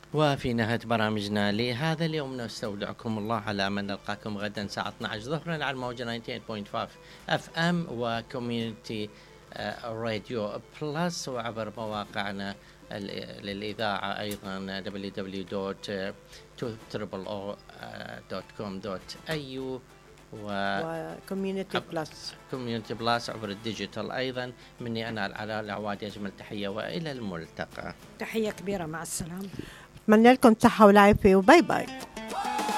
وفي نهاية برامجنا لهذا اليوم نستودعكم الله على أمل نلقاكم غدا الساعة 12 ظهرا على الموجة 98.5 FM وكوميونتي راديو بلس، وعبر مواقعنا للإذاعة أيضا www.2oo.com.au وكوميونتي بلس كوميونتي بلس عبر الديجيتال. أيضا مني أنا العلاء العوادي أجمل تحية وإلى الملتقى. تحية كبيرة، مع السلامة، أتمنى لكم صحة والعافية وباي باي.